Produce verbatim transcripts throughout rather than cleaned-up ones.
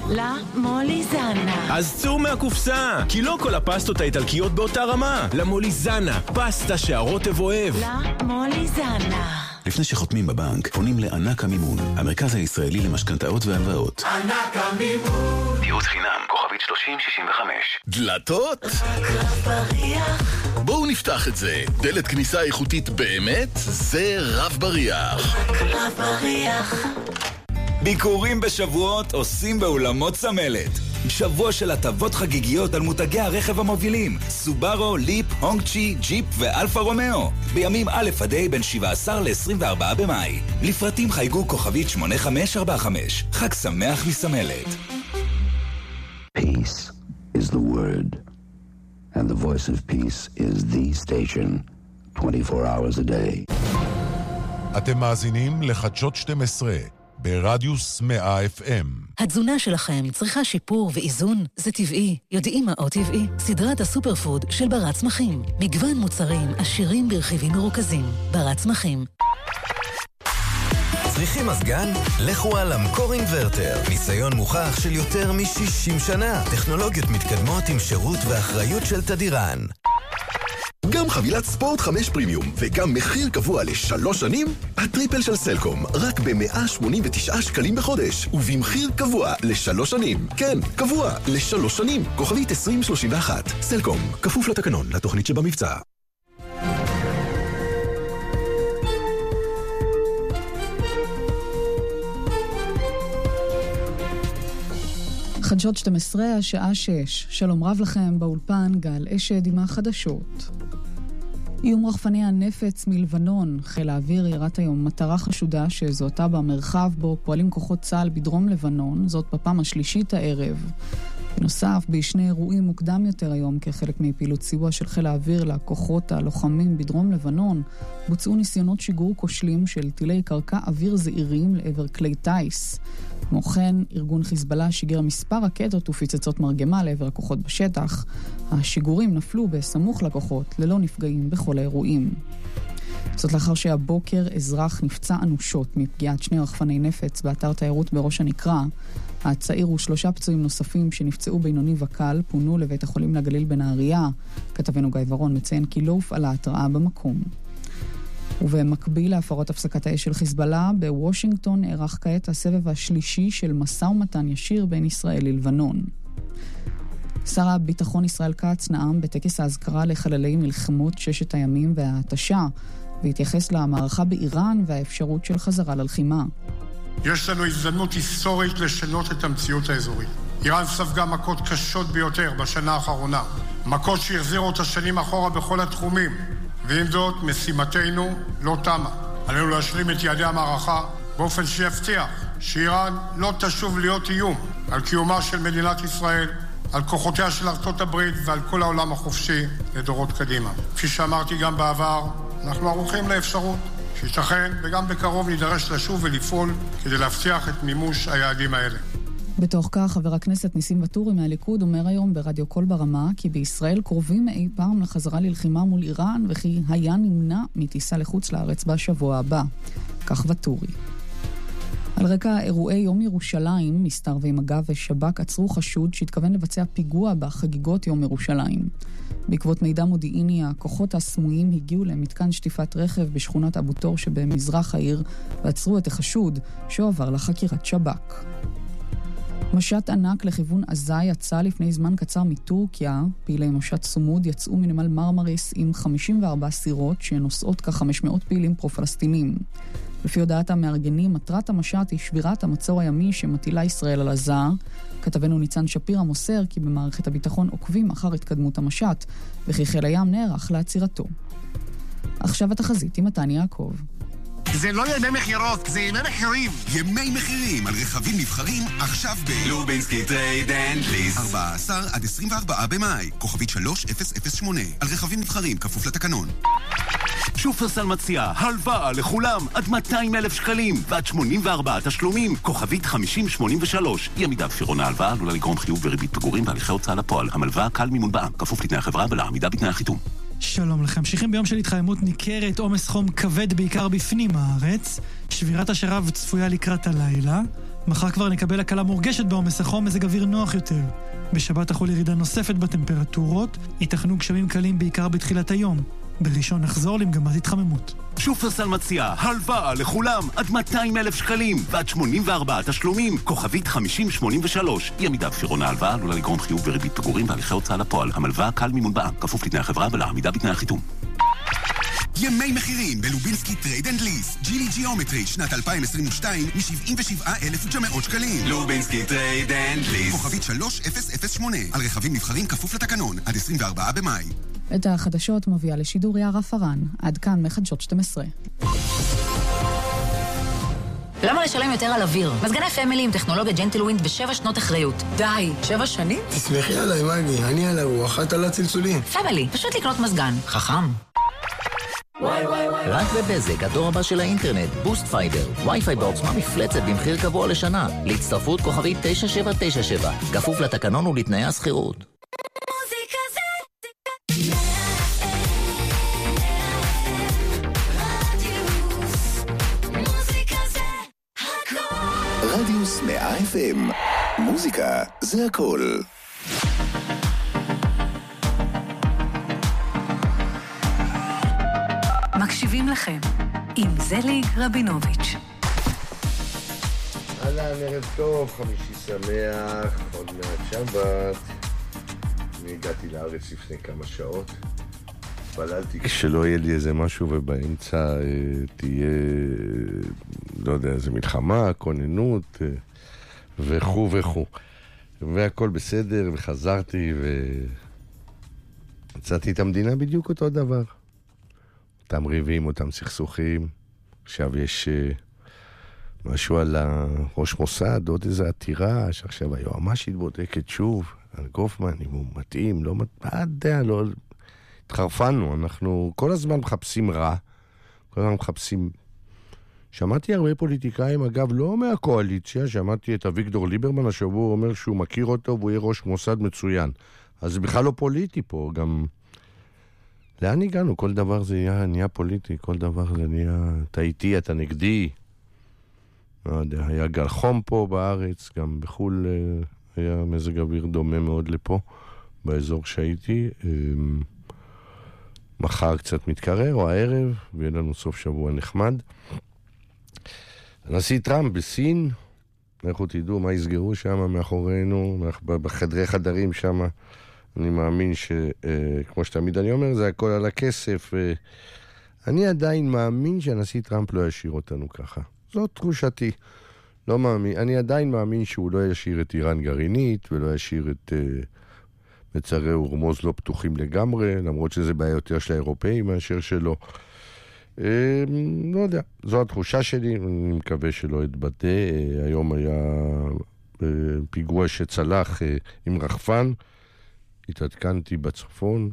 לה מוליזנה. אז צאו מהקופסה, כי לא כל הפסטות האיטלקיות באותה רמה. למוליזנה, פסטה שהרוטב אוהב. לה מוליזנה. לפני שחותמים בבנק, פונים לענק המימון, המרכז הישראלי למשכנתאות והלוואות. ענק המימון. ייעוץ חינם, כוכבית שלושים שישים וחמש. דלתות? בואו נפתח את זה. דלת כניסה איכותית באמת? זה רב בריח. רב בריח. ביקורים בשבועות עושים באולמות סמלת. שבוע של הטבות חגיגיות על מותגי הרכב המובילים, סובארו, ליפ, הונגצ'י, ג'יפ ואלפה רומאו. בימים א' עד ה' בין שבעה עשר ל-עשרים וארבעה במאי. לפרטים חייגו כוכבית שמונה חמש ארבע חמש. חג שמח מסמלת. Peace is the word, and the voice of peace is the station, twenty-four hours a day. אתם מאזינים לחדשות שתים עשרה. ברדיוס מאה אף אם. התזונה שלכם צריכה שיפור ואיזון? זה טבעי. יודעים מה עוד טבעי? סדרת הסופר פוד של ברת צמחים. מגוון מוצרים עשירים ברכיבים מרוכזים. ברת צמחים. צריכים מזגן? לכו על המקור אינברטר. ניסיון מוכח של יותר מ-שישים שנה. טכנולוגיות מתקדמות עם שירות ואחריות של תדירן. גם חבילת ספורט חמש פרימיום וגם מחיר קבוע לשלוש שנים, הטריפל של סלקום רק ב-מאה שמונים ותשעה שקלים בחודש ובמחיר קבוע לשלוש שנים. כן, קבוע לשלוש שנים. כוכבית עשרים שלושים ואחת. סלקום, כפוף לתקנון, לתוכנית שבמבצע. חדשות שתים עשרה, השעה שש. שלום רב לכם, באולפן גל אשד עם החדשות. איום רחפני הנפץ מלבנון. חיל האוויר ירת היום מטרה חשודה שזוהתה במרחב בו פועלים כוחות צה"ל בדרום לבנון, זאת בפעם השלישית הערב. בנוסף, בשני אירועים מוקדם יותר היום, כחלק מפעילות סיוע של חיל האוויר לכוחות הלוחמים בדרום לבנון, בוצעו ניסיונות שיגור כושלים של טילי קרקע אוויר זעירים לעבר כלי טייס. כמו כן, ארגון חיזבאללה שיגר מספר רקטות ופיצצות מרגמה לעבר הכוחות בשטח. השיגורים נפלו בסמוך לכוחות, ללא נפגעים בכל האירועים. זאת לאחר שהבוקר אזרח נפצע אנושות מפגיעת שני רחפני נפץ באתר תיירות בראש הנקרה. הצעיר ושלושה פצועים נוספים שנפצעו בינוני וקל פונו לבית החולים לגליל בנהריה. כתבנו גיא ורון מציין כי לא הופעלה התראה במקום. ובמקביל להפרות הפסקת האש של חיזבאללה, בוושינגטון נערך כעת הסבב השלישי של משא ומתן ישיר בין ישראל ללבנון. שר הביטחון ישראל כץ נאם בטקס ההזכרה לחללי מלחמות ששת הימים וההתשה, והתייחס למערכה באיראן והאפשרות של חזרה ללחימה. יש לנו הזדמנות היסטורית לשנות את המציאות האזורית. איראן ספגה מכות קשות ביותר בשנה האחרונה, מכות שהחזירו את השנים אחורה בכל התחומים, ועם זאת משימתנו לא תמה. עלינו להשלים את יעדי המערכה באופן שיבטיח שאיראן לא תשוב להיות איום על קיומה של מדינת ישראל, על כוחותיה של ארצות הברית ועל כל העולם החופשי לדורות קדימה. כפי שאמרתי גם בעבר, אנחנו ערוכים לאפשרות שיתכן וגם בקרוב נידרש לשוב ולפעול כדי להבטיח את מימוש היעדים האלה. בתוך כך, חבר הכנסת ניסים ואטורי מהליכוד אומר היום ברדיו קול ברמה כי בישראל קרובים אי פעם לחזרה ללחימה מול איראן וכי היה נמנע מטיסה לחוץ לארץ בשבוע הבא. כך ואטורי. על רקע אירועי יום ירושלים, מסתערבי מג"ב ושב"כ עצרו חשוד שהתכוון לבצע פיגוע בחגיגות יום ירושלים. בעקבות מידע מודיעיני, הכוחות הסמויים הגיעו למתקן שטיפת רכב בשכונת אבו תור שבמזרח העיר ועצרו את החשוד שהועבר לחקירת שב"כ. משט ענק לכיוון עזה יצא לפני זמן קצר מטורקיה. פעילי משט סומוד יצאו מנמל מרמריס עם חמישים וארבע סירות שנוסעות כ-חמש מאות פעילים פרו-פלסטינים. לפי הודעת המארגנים, מטרת המשט היא שבירת המצור הימי שמטילה ישראל על עזה. כתבנו ניצן שפירא מוסר כי במערכת הביטחון עוקבים אחר התקדמות המשט, וכי חיל הים נערך לעצירתו. עכשיו התחזית עם מתן יעקב. זה לא ימי מחירות, זה ימי מחירים. ימי מחירים על רכבים נבחרים עכשיו ב... לובינסקי טרייד אנד ליס. ארבעה עשר עד עשרים וארבעה במאי. כוכבית שלוש אפס אפס שמונה. על רכבים נבחרים, כפוף לתקנון. שופרסל מציע הלוואה לכולם עד מאתיים אלף שקלים ועד שמונים וארבעה תשלומים. כוכבית חמישים שמונים ושלוש. אי עמידה בפירעון ההלוואה עלולה לגרום חיוב וריבית פיגורים בהליכי הוצאה לפועל. המלוואה קל מימון בע"מ, כפוף לתנאי החברה ולעמידה בתנאי החיתום. שלום לכם. ממשיכים ביום של התחממות ניכרת, עומס חום כבד בעיקר בפנים הארץ. שבירת השרב צפויה לקראת הלילה. מחר כבר נקבל הקלה מורגשת בעומס החום, מזג אוויר נוח יותר. בשבת תחול ירידה נוספת בטמפרטורות, ייתכנו גשמים קלים בעיקר בתחילת היום. בראשון נחזור למגמת התחממות. שופרסל מציע הלוואה לכולם עד מאתיים אלף שקלים ועד שמונים וארבעה תשלומים, כוכבית חמישים שמונים ושלוש. אי עמידה בפירעון ההלוואה עלולה לגרום חיוב וריבית פיגורים בהליכי הוצאה לפועל. המלוואה קל מימון בנק, כפוף לתנאי החברה ולעמידה בתנאי החיתום. ימי מחירים בלובינסקי טרייד אנד ליס. ג'ילי ג'יאומטרי שנת אלפיים עשרים ושתיים מ-שבעים ושבעה אלף ותשע מאות שקלים. לובינסקי טרייד אנד ליס. כוכבית שלוש אפס אפס שמונה. על רכבים נבחרים כפוף לתקנון. עד עשרים וארבעה במאי. את החדשות מובילה לשידור יערה פרן. עד כאן מחדשות שתים עשרה. למה לשלם יותר על אוויר? מזגני פמילי עם טכנולוגיה ג'נטלווינד בשבע שנות אחריות. די, שבע שנים? תסמכי עליי, מגי, אני על הרוח, את על הצלצולים. פמילי, פשוט לקנות מזגן. חכם. רק בבזק, הדור הבא של האינטרנט, בוסט פייבר, וי-פיי בעוצמה מפלצת במחיר קבוע לשנה. להצטרפות כוכבית תשע שבע תשע שבע, כפוף לתקנון ולתנאי הסחירות. רדיוס מאה אף אם, מוזיקה זה הכל. מקשיבים לכם עם זליג רבינוביץ'. אהלן, ערב טוב, חמישי שמח, עוד מעט שבת. אני הגעתי לארץ לפני כמה שעות. התפללתי שלא יהיה לי איזה משהו ובאמצע אה, תהיה, לא יודע, איזה מלחמה, כוננות אה, וכו וכו. והכל בסדר, וחזרתי ומצאתי את המדינה בדיוק אותו דבר. אותם ריבים, אותם סכסוכים. עכשיו יש אה, משהו על ראש מוסד, עוד איזו עתירה, שעכשיו היועמ"שית בודקת שוב על גופמן, אם הוא מתאים, לא מתאים, יודע, לא... התחרפנו, אנחנו כל הזמן מחפשים רע, כל הזמן מחפשים... שמעתי הרבה פוליטיקאים, אגב, לא מהקואליציה, שמעתי את אביגדור ליברמן השבוע, הוא אומר שהוא מכיר אותו והוא יהיה ראש מוסד מצוין. אז זה בכלל לא פוליטי פה, גם... לאן הגענו? כל דבר זה נהיה, נהיה פוליטי, כל דבר זה נהיה... אתה איתי, אתה נגדי. לא יודע, היה גל חום פה בארץ, גם בחול היה מזג אוויר דומה מאוד לפה, באזור שהייתי. מחר קצת מתקרר, או הערב, ויהיה לנו סוף שבוע נחמד. הנשיא טראמפ בסין, לכו תדעו מה יסגרו שם מאחורינו, בחדרי חדרים שם. אני מאמין שכמו שתמיד אני אומר, זה הכל על הכסף. אני עדיין מאמין שהנשיא טראמפ לא ישאיר אותנו ככה. זאת תחושתי. לא מאמין. אני עדיין מאמין שהוא לא ישאיר את איראן גרעינית, ולא ישאיר את... מצרי ורמוז לא פתוחים לגמרי, למרות שזה בעיה יותר של האירופאים מאשר שלו. אה, לא יודע, זו התחושה שלי, אני מקווה שלא אתבטא. אה, היום היה אה, פיגוע שצלח אה, עם רחפן, התעדכנתי בצפון,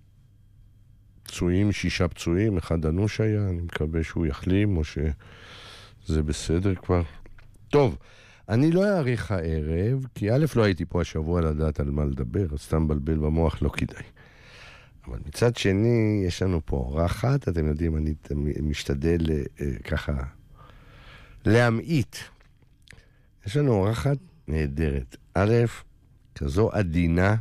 פצועים, שישה פצועים, אחד אנוש היה, אני מקווה שהוא יחלים או שזה בסדר כבר. טוב, אני לא אעריך הערב, כי א' לא הייתי פה השבוע לדעת על מה לדבר, אז סתם בלבל במוח לא כדאי. אבל מצד שני, יש לנו פה אורחת, אתם יודעים, אני משתדל ככה להמעיט. יש לנו אורחת נהדרת. א', כזו עדינה,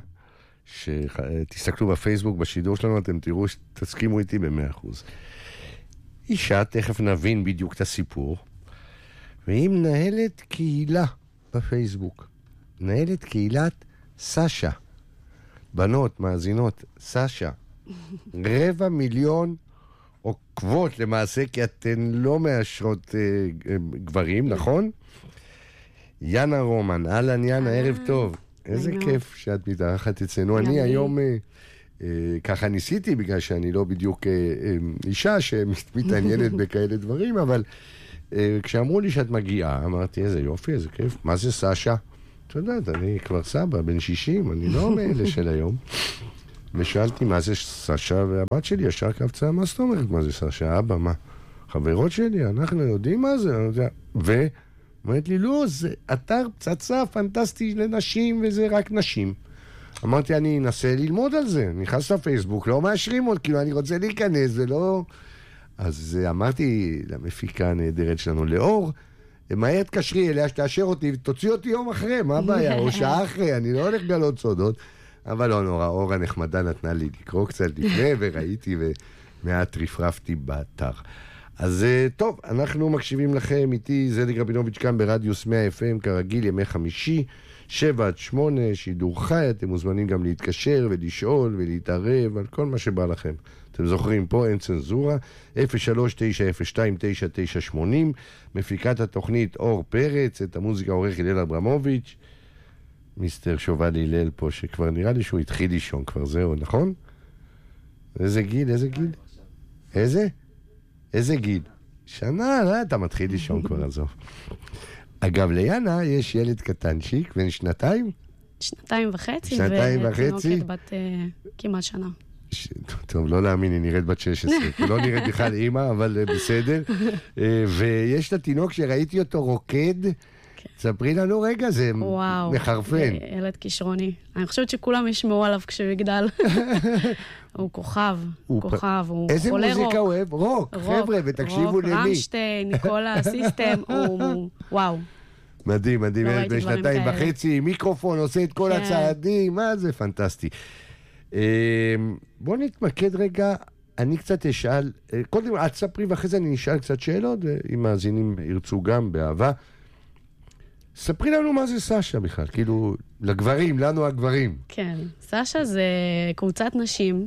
שתסתכלו בפייסבוק בשידור שלנו, אתם תראו שתסכימו איתי ב-מאה אחוז. אישה, תכף נבין בדיוק את הסיפור, והיא מנהלת קהילה בפייסבוק. מנהלת קהילת סשה. בנות, מאזינות, סשה. רבע מיליון עוקבות למעשה, כי אתן לא מאשרות אה, גברים, נכון? יאנה רומן, אהלן יאנה, ערב טוב. איזה כיף שאת מתארחת אצלנו. אני היום אה, אה, ככה ניסיתי, בגלל שאני לא בדיוק אה, אה, אישה שמתעניינת בכאלה דברים, אבל... כשאמרו לי שאת מגיעה, אמרתי, איזה יופי, איזה כיף. מה זה סשה? אתה יודעת, אני כבר סבא, בן שישים, אני לא מאלה של היום. ושאלתי, מה זה סשה? והבת שלי ישר קפצה, מה זאת אומרת, מה זה סשה? אבא, מה? חברות שלי, אנחנו יודעים מה זה? ו... אמרת לי, לא, זה אתר פצצה פנטסטי לנשים, וזה רק נשים. אמרתי, אני אנסה ללמוד על זה. נכנס לפייסבוק, לא מאשרים עוד, כאילו, אני רוצה להיכנס, זה לא... אז אמרתי למפיקה הנהדרת שלנו, לאור, מהר תקשרי אליה שתאשר אותי ותוציא אותי יום אחרי, מה הבעיה? או שעה אחרי, אני לא הולך לגלות סודות. אבל לא נורא, אורה נחמדה נתנה לי לקרוא קצת לפני, וראיתי ומעט רפרפתי באתר. אז טוב, אנחנו מקשיבים לכם, איתי זליג רבינוביץ' כאן ברדיוס מאה אף אם, כרגיל ימי חמישי, שבע עד שמונה, שידור חי, אתם מוזמנים גם להתקשר ולשאול ולהתערב על כל מה שבא לכם. אתם זוכרים, פה אין צנזורה, אפס שלוש תשע אפס שתיים תשע תשע שמונים, מפיקת התוכנית אור פרץ, את המוזיקה עורך הלל אברמוביץ', מיסטר שובל הלל פה, שכבר נראה לי שהוא התחיל לישון כבר, זהו, נכון? איזה גיל, איזה גיל? איזה? איזה גיל? שנה, לא, אתה מתחיל לישון כבר, עזוב. אגב, ליאנה יש ילד קטנצ'יק, בן שנתיים? שנתיים וחצי. שנתיים וחצי? ותינוקת בת uh, כמעט שנה. ש... טוב, לא להאמין, היא נראית בת שש עשרה. לא נראית בכלל אימא, אבל uh, בסדר. uh, ויש את התינוק שראיתי אותו רוקד. ספרי לנו רגע, זה וואו, מחרפן. ילד כישרוני. אני חושבת שכולם ישמעו עליו כשהוא יגדל. הוא כוכב, הוא כוכב, הוא איזה חולה רוק. איזה מוזיקה הוא אוהב? רוק, חבר'ה, ותקשיבו למי. רוק, רמשטיין, ניקולה סיסטם, הוא וואו. מדהים, מדהים, ילד בן שנתיים וחצי, מיקרופון, עושה את כל הצעדים, מה זה פנטסטי. בואו נתמקד רגע, אני קצת אשאל, קודם עד ספרי ואחרי זה אני נשאל קצת שאלות, אם מאזינים ירצו גם באהבה. ספרי לנו מה זה סשה בכלל, כאילו, לגברים, לנו הגברים. כן, סשה זה קבוצת נשים,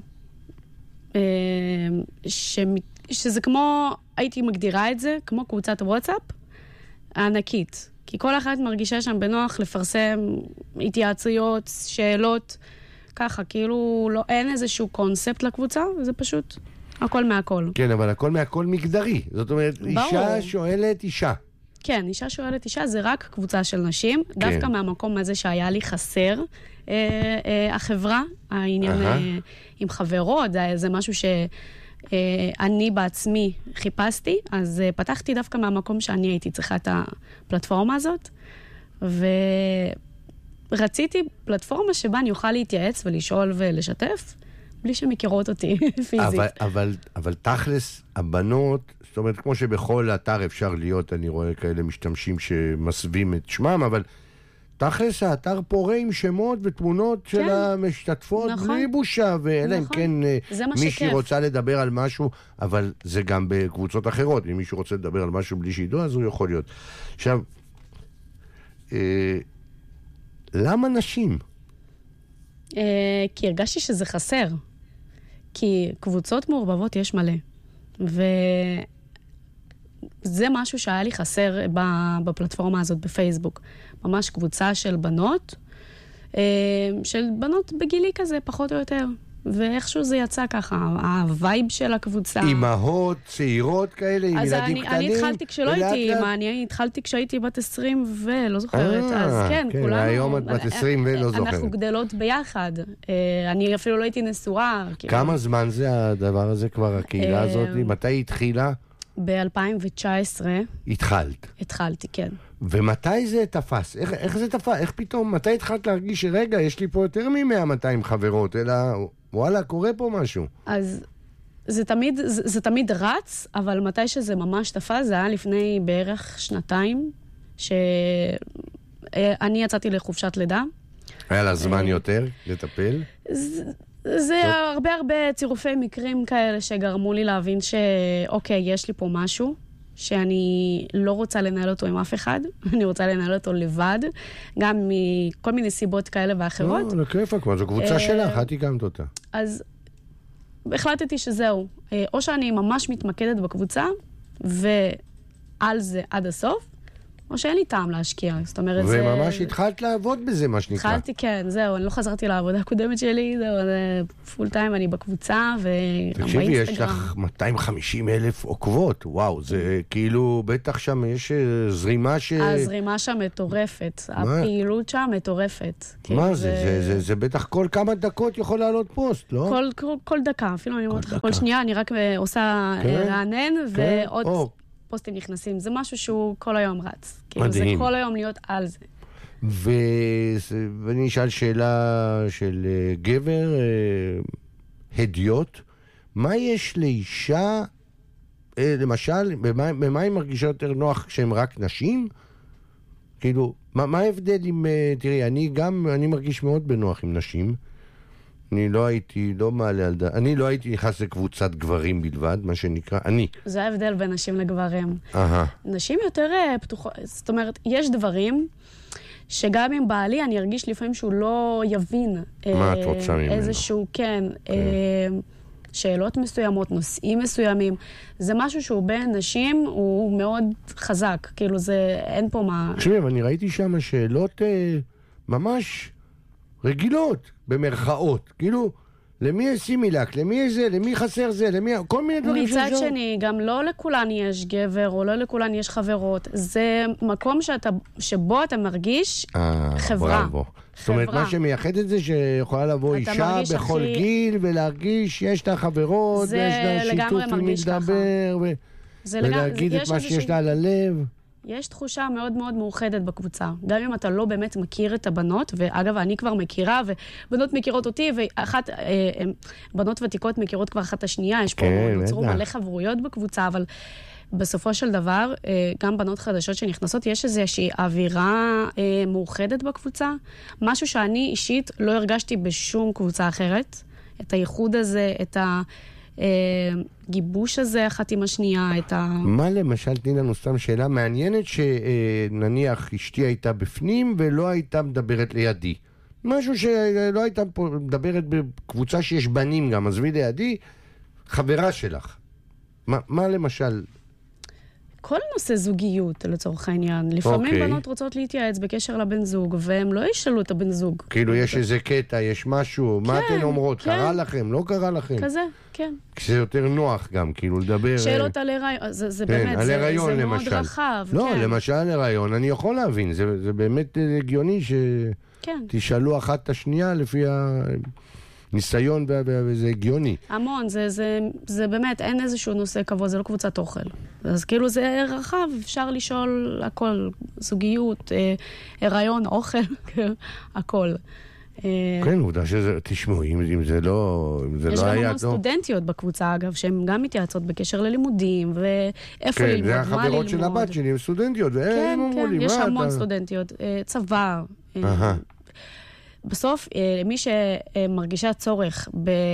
שזה כמו, הייתי מגדירה את זה, כמו קבוצת וואטסאפ, הענקית. כי כל אחד מרגישה שם בנוח לפרסם התייעצויות, שאלות, ככה, כאילו, לא, אין איזשהו קונספט לקבוצה, זה פשוט הכל מהכל. כן, אבל הכל מהכל מגדרי. זאת אומרת, ברור. אישה שואלת אישה. כן, אישה שואלת אישה, זה רק קבוצה של נשים, כן. דווקא מהמקום הזה שהיה לי חסר, אה, אה, החברה, העניין אה, עם חברות, זה, זה משהו שאני אה, בעצמי חיפשתי, אז אה, פתחתי דווקא מהמקום שאני הייתי צריכה את הפלטפורמה הזאת, ורציתי פלטפורמה שבה אני אוכל להתייעץ ולשאול ולשתף, בלי שמכירות אותי פיזית. אבל, אבל, אבל תכלס, הבנות, זאת אומרת, כמו שבכל אתר אפשר להיות, אני רואה כאלה משתמשים שמסווים את שמם, אבל תכלס, האתר פורה עם שמות ותמונות כן. של המשתתפות, נכון. בלי בושה, ואלה נכון. אם כן מישהי רוצה לדבר על משהו, אבל זה גם בקבוצות אחרות, אם מישהו רוצה לדבר על משהו בלי שידוע, אז הוא יכול להיות. עכשיו, אה, למה נשים? אה, כי הרגשתי שזה חסר. כי קבוצות מעורבבות יש מלא. וזה משהו שהיה לי חסר בפלטפורמה הזאת בפייסבוק. ממש קבוצה של בנות, של בנות בגילי כזה, פחות או יותר. ואיכשהו זה יצא ככה, הווייב של הקבוצה. אמהות, צעירות כאלה, עם ילדים אני, קטנים. אני התחלתי כשלא הייתי אמא, אני התחלתי כשהייתי בת עשרים ולא זוכרת. 아, אז כן, כן כולנו... היום את בת עשרים ולא זוכרת. אנחנו גדלות ביחד. אני אפילו לא הייתי נשואה. כמה זמן זה הדבר הזה כבר, הקהילה הזאת? מתי התחילה? ב-אלפיים תשע עשרה. התחלת? התחלתי, כן. ומתי זה תפס? איך, איך זה תפס? איך פתאום, מתי התחלת להרגיש שרגע, יש לי פה יותר מ-מאה מאתיים חברות, אלא... וואלה, קורה פה משהו. אז זה תמיד, זה, זה תמיד רץ, אבל מתי שזה ממש תפס, זה היה לפני בערך שנתיים, שאני יצאתי לחופשת לידה. היה לך זמן יותר לטפל? זה, זה הרבה הרבה צירופי מקרים כאלה שגרמו לי להבין שאוקיי, יש לי פה משהו, שאני לא רוצה לנהל אותו עם אף אחד, אני רוצה לנהל אותו לבד, גם מכל מיני סיבות כאלה ואחרות. לא, לכיפה כבר, זו קבוצה שלך, את הקמת אותה. אז החלטתי שזהו, או שאני ממש מתמקדת בקבוצה, ועל זה עד הסוף, או שאין לי טעם להשקיע, זאת אומרת זה... וממש התחלת לעבוד בזה, מה שנקרא. התחלתי, כן, זהו, אני לא חזרתי לעבודה הקודמת שלי, זהו, זה פול טיים, אני בקבוצה, וגם באינסטגרם. תקשיבי, יש לך מאתיים וחמישים אלף עוקבות, וואו, זה כאילו, בטח שם יש זרימה ש... הזרימה שם מטורפת, הפעילות שם מטורפת. מה זה? זה בטח כל כמה דקות יכול לעלות פוסט, לא? כל דקה, אפילו אני אומרת לך, כל שנייה, אני רק עושה רענן, ועוד... פוסטים נכנסים, זה משהו שהוא כל היום רץ. כאילו זה כל היום להיות על זה. ואני אשאל שאלה של גבר, הדיוט, מה יש לאישה למשל, במה, במה היא מרגישה יותר נוח כשהם רק נשים? כאילו, מה, מה ההבדל עם... תראי, אני גם, אני מרגיש מאוד בנוח עם נשים. אני לא הייתי, לא מעלה על דעת, אני לא הייתי נכנס לקבוצת גברים בלבד, מה שנקרא, אני. זה ההבדל בין נשים לגברים. אהה. נשים יותר פתוחות, זאת אומרת, יש דברים שגם עם בעלי אני ארגיש לפעמים שהוא לא יבין. מה את רוצה ממנו? איזשהו, כן, כן. שאלות מסוימות, נושאים מסוימים. זה משהו שהוא בין נשים, הוא מאוד חזק. כאילו זה, אין פה מה... תשמעי, אבל אני ראיתי שם שאלות אה, ממש רגילות, במרכאות. כאילו, למי יש סימילק, למי יש זה, למי חסר זה, למי... כל מיני דברים מצד שני, גם לא לכולן יש גבר, או לא לכולן יש חברות. זה מקום שאתה, שבו אתה מרגיש אה, חברה. ברבו. זאת אומרת, מה שמייחד את זה שיכולה לבוא אישה בכל הכי... גיל ולהרגיש שיש לה חברות, ויש לה שיתוף עם לדבר, ו... ולהגיד את מה שיש לה על הלב. יש תחושה מאוד מאוד מאוחדת בקבוצה. גם אם אתה לא באמת מכיר את הבנות, ואגב, אני כבר מכירה, ובנות מכירות אותי, ואחת, אה, בנות ותיקות מכירות כבר אחת השנייה, יש פה כן, נוצרו מלא חברויות בקבוצה, אבל בסופו של דבר, גם בנות חדשות שנכנסות, יש איזושהי אווירה מאוחדת בקבוצה, משהו שאני אישית לא הרגשתי בשום קבוצה אחרת, את הייחוד הזה, את הגיבוש הזה אחת עם השנייה, את ה... מה למשל, תני לנו סתם שאלה מעניינת, שנניח אשתי הייתה בפנים ולא הייתה מדברת לידי. משהו שלא הייתה מדברת בקבוצה שיש בנים גם, עזבי לידי, חברה שלך. מה, מה למשל... כל נושא זוגיות, לצורך העניין. לפעמים okay. בנות רוצות להתייעץ בקשר לבן זוג, והם לא ישאלו את הבן זוג. כאילו יש איזה קטע, יש משהו, כן, מה אתן אומרות? כן. קרה לכם, לא קרה לכם? כזה, כן. כשזה יותר נוח גם, כאילו לדבר... שאלות על הריון, זה, זה כן, באמת, זה, הריון, זה למשל. מאוד רחב. לא, כן. למשל על הריון, אני יכול להבין, זה, זה באמת הגיוני שתשאלו כן. אחת את השנייה לפי ה... ניסיון וזה הגיוני. המון, זה, זה, זה באמת, אין איזשהו נושא קבוע, זה לא קבוצת אוכל. אז כאילו זה רחב, אפשר לשאול הכל, זוגיות, אה, הריון, אוכל, הכל. כן, עובדה שזה, תשמעו, אם, אם זה לא, אם זה לא היה... יש גם המון סטודנטיות בקבוצה, אגב, שהן גם מתייעצות בקשר ללימודים, ואיפה כן, ללמוד, מה ללמוד. כן, זה החברות של הבת שלי, הן סטודנטיות, כן, כן, יש המון אתה... סטודנטיות, צבא. אהה. בסוף, מי שמרגישה צורך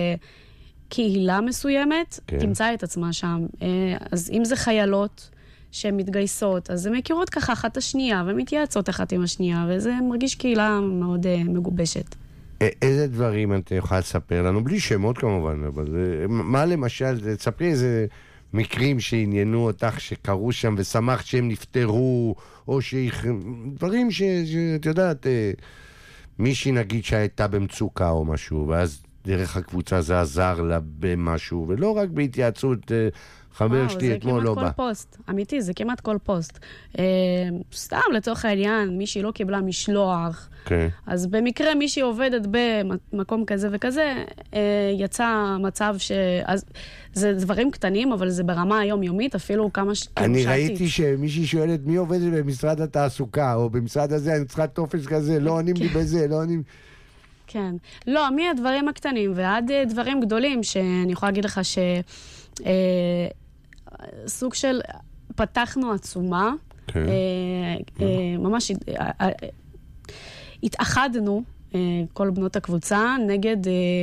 בקהילה מסוימת, כן. תמצא את עצמה שם. אז אם זה חיילות שמתגייסות, אז הן מכירות ככה אחת השנייה, ומתייעצות אחת עם השנייה, וזה מרגיש קהילה מאוד מגובשת. איזה דברים אתה יכולה לספר לנו? בלי שמות כמובן, אבל מה למשל, תספרי איזה מקרים שעניינו אותך, שקרו שם, ושמחת שהם נפטרו, או דברים שאת יודעת... מישהי נגיד שהייתה במצוקה או משהו, ואז דרך הקבוצה זה עזר לה במשהו, ולא רק בהתייעצות חבר שלי אתמול לא בא. זה כמעט כל פוסט, אמיתי, זה כמעט כל פוסט. סתם לצורך העניין, מישהי לא קיבלה משלוח, אז במקרה מישהי עובדת במקום כזה וכזה, יצא מצב ש... זה דברים קטנים, אבל זה ברמה היומיומית, אפילו כמה ש... אני ראיתי שמישהי שואלת מי עובדת במשרד התעסוקה, או במשרד הזה, אני צריכה טופס כזה, לא עונים לי בזה, לא עונים... כן. לא, מי הדברים הקטנים, ועד דברים גדולים, שאני יכולה להגיד לך ש... סוג של... פתחנו עצומה, ממש התאחדנו, כל בנות הקבוצה, נגד...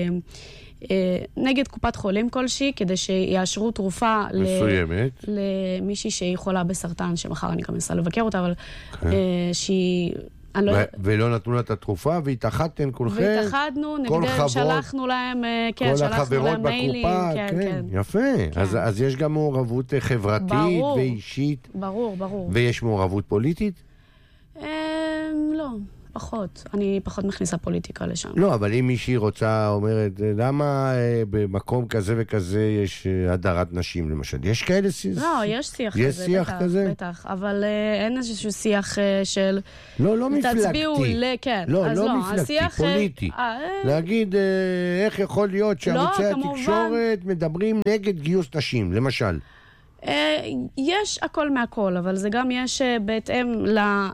נגד קופת חולים כלשהי, כדי שיאשרו תרופה מסוימת. למישהי שהיא חולה בסרטן, שמחר אני גם אנסה לבקר אותה, אבל שהיא... ולא נתנו לה את התרופה, והתאחדתם כולכם. והתאחדנו, נגדם, שלחנו להם, כן, שלחנו להם מיילים. כל החברות בקופה, כן, יפה. אז יש גם מעורבות חברתית ואישית. ברור, ברור. ויש מעורבות פוליטית? לא. פחות. אני פחות מכניסה פוליטיקה לשם. לא, אבל אם מישהי רוצה, אומרת, למה אה, במקום כזה וכזה יש אה, הדרת נשים, למשל? יש כאלה שיח? לא, יש שיח יש כזה, שיח בטח, כזה? בטח. אבל אה, אין איזשהו שיח אה, של... לא, לא מפלגתי. תצביעו ל... כן. לא, אז לא, לא מפלגתי, השיח, פוליטי. אה, להגיד אה, איך יכול להיות שערוצי לא, התקשורת מדברים נגד גיוס נשים, למשל. יש הכל מהכל, אבל זה גם יש בהתאם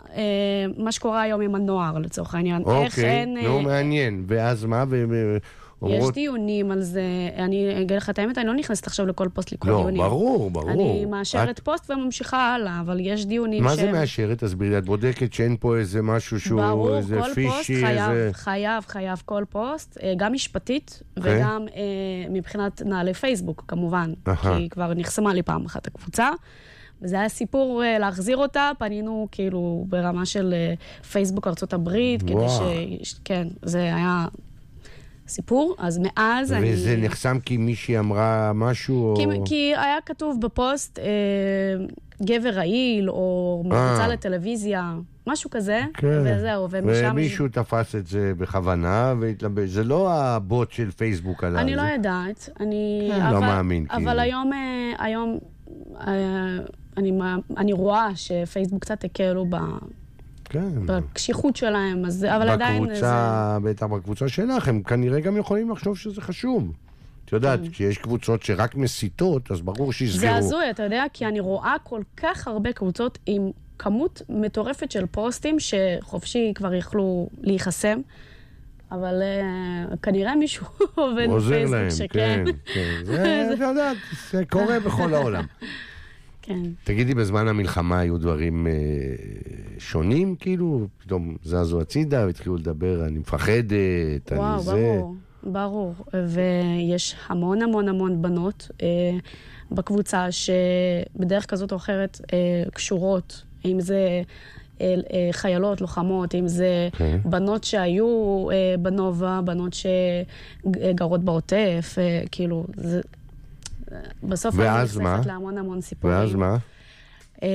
למה שקורה היום עם הנוער, לצורך העניין. אוקיי, נו מעניין. ואז מה? אומרות... יש דיונים על זה, אני אגיד לך את האמת, אני לא נכנסת עכשיו לכל פוסט לכל לא, דיונים. לא, ברור, ברור. אני מאשרת את... פוסט וממשיכה הלאה, אבל יש דיונים מה ש... מה זה מאשרת? תסבירי, את בודקת שאין פה איזה משהו שהוא... ברור, איזה כל פישי, פוסט חייב, איזה... חייב, חייב כל פוסט, גם משפטית Okay. וגם אה, מבחינת נעלי פייסבוק, כמובן, Aha. כי היא כבר נחסמה לי פעם אחת הקבוצה. וזה היה סיפור uh, להחזיר אותה, פנינו כאילו ברמה של uh, פייסבוק ארצות הברית, כדי ש... כן, זה היה סיפור, אז מאז וזה אני... וזה נחסם כי מישהי אמרה משהו? כי, או... כי היה כתוב בפוסט, אה, גבר רעיל, או מרצה לטלוויזיה, משהו כזה, כן. וזהו, ומשם... ומישהו תפס את זה בכוונה, והתלבש. זה לא הבוט של פייסבוק עליו. אני זה... לא יודעת, אני... כן, אבל, לא מאמין. אבל כאילו. היום, היום אה, אני, אני רואה שפייסבוק קצת הקלו ב... כן. בקשיחות שלהם, אז, אבל עדיין... בקבוצה, זה... בטח בקבוצה שלך, הם כנראה גם יכולים לחשוב שזה חשוב. את יודעת, כן. כשיש קבוצות שרק מסיתות, אז ברור שיסגרו. זה הזוי, אתה יודע, כי אני רואה כל כך הרבה קבוצות עם כמות מטורפת של פוסטים שחופשי כבר יכלו להיחסם, אבל uh, כנראה מישהו עובד בפייסבוק שכן. כן, כן. זה, אתה יודעת, זה קורה בכל העולם. כן. תגידי, בזמן המלחמה היו דברים אה, שונים, כאילו? פתאום זזו הצידה והתחילו לדבר, אני מפחדת, וואו, אני זה... ברור, ברור. ויש המון המון המון בנות אה, בקבוצה שבדרך כזאת או אחרת אה, קשורות, אם זה אה, אה, חיילות, לוחמות, אם זה okay. בנות שהיו אה, בנובה, בנות שגרות בעוטף, אה, כאילו, זה... בסוף אני נחשפת להמון המון סיפורים. ואז מה? אה,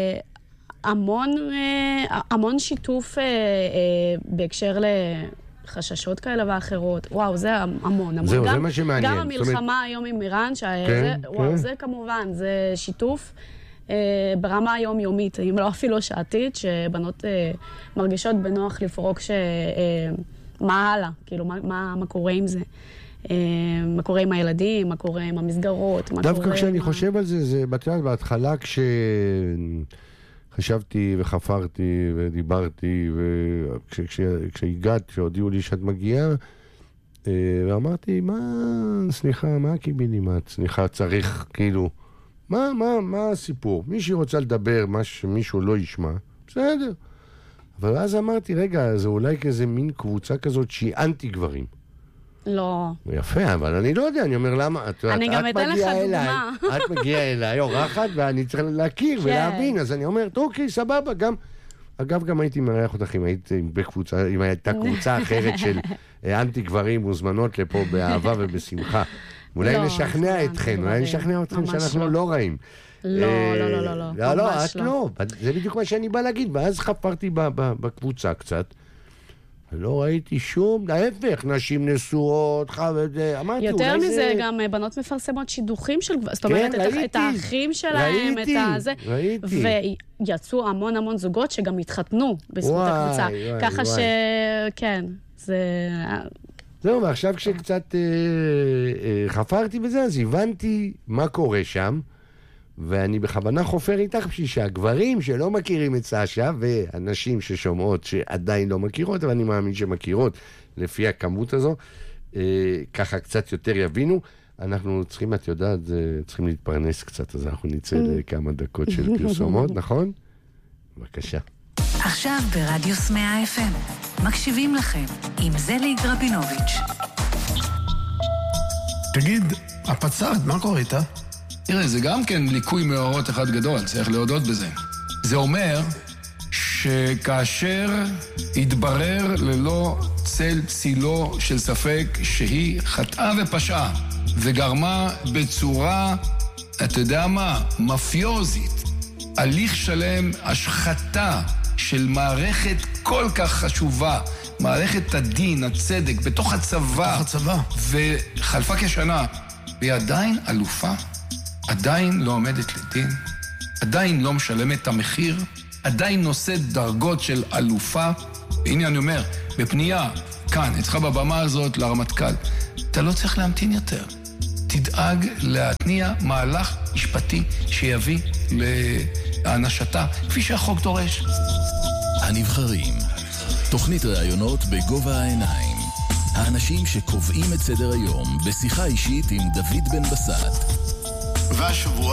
המון, אה, המון שיתוף אה, אה, בהקשר לחששות כאלה ואחרות. וואו, זה המון. המון. זהו, גם, זה מה שמעניין. גם המלחמה אומרת... היום עם איראן, שזה, כן, וואו, כן. זה כמובן, זה שיתוף אה, ברמה היומיומית, אם לא אפילו שעתית, שבנות אה, מרגישות בנוח לפרוק ש... אה, מה הלאה, כאילו, מה, מה, מה קורה עם זה. מה קורה עם הילדים, מה קורה עם המסגרות, מה קורה... דווקא כשאני חושב על זה, זה בתחילת, בהתחלה כשחשבתי וחפרתי ודיברתי, וכשהגעת, כשהודיעו לי שאת מגיעה, ואמרתי, מה, סליחה, מה הקיבינימט? סליחה, צריך, כאילו, מה, מה, מה הסיפור? מישהי רוצה לדבר, מה שמישהו לא ישמע, בסדר. אבל אז אמרתי, רגע, זה אולי כזה מין קבוצה כזאת שהיא אנטי גברים. לא. יפה, אבל אני לא יודע, אני אומר למה, את, אני את, גם אתן לך דוגמה. את מגיעה אליי, אורחת, ואני צריך להכיר כן. ולהבין, אז אני אומרת, אוקיי, סבבה, גם, אגב, גם הייתי מראה אותך אם היית בקבוצה, אם הייתה קבוצה אחרת של אנטי גברים מוזמנות לפה באהבה ובשמחה. אולי לא, נשכנע אתכם, אולי נשכנע אתכם שאנחנו לא, לא רעים. לא, לא, לא, לא, לא. לא, לא, את לא. זה בדיוק מה שאני בא להגיד, ואז חפרתי בקבוצה קצת. לא ראיתי שום, להפך, נשים נשואות, חווה, אמרתי, יותר מזה, גם בנות מפרסמות שידוכים של גבר, זאת אומרת, את האחים שלהם, את הזה, ויצאו המון המון זוגות שגם התחתנו בזכות הקבוצה. ככה שכן, זה... זהו, ועכשיו כשקצת חפרתי בזה, אז הבנתי מה קורה שם, ואני בכוונה חופר איתך בשביל שהגברים שלא מכירים את סשה, ואנשים ששומעות שעדיין לא מכירות, אבל אני מאמין שמכירות לפי הכמות הזו, אה, ככה קצת יותר יבינו. אנחנו צריכים, את יודעת, צריכים להתפרנס קצת, אז אנחנו נצא לכמה דקות של פרסומות, נכון? בבקשה. עכשיו ברדיו סמאה אף אם, מקשיבים לכם עם זליג רבינוביץ'. תגיד, הפצעת, מה קורה איתה? תראה, זה גם כן ליקוי מאורות אחד גדול, צריך להודות בזה. זה אומר שכאשר התברר ללא צל צילו של ספק שהיא חטאה ופשעה, וגרמה בצורה, אתה יודע מה, מפיוזית, הליך שלם, השחתה של מערכת כל כך חשובה, מערכת הדין, הצדק, בתוך הצבא, הצבא. וחלפה כשנה, והיא עדיין אלופה. עדיין לא עומדת לדין, עדיין לא משלמת את המחיר, עדיין נושאת דרגות של אלופה. והנה אני אומר, בפנייה, כאן, אצלך בבמה הזאת, לרמטכ"ל, אתה לא צריך להמתין יותר. תדאג להתניע מהלך משפטי שיביא להענשתה, כפי שהחוק דורש. הנבחרים, תוכנית ראיונות בגובה העיניים. האנשים שקובעים את סדר היום בשיחה אישית עם דוד בן בסט. והשבוע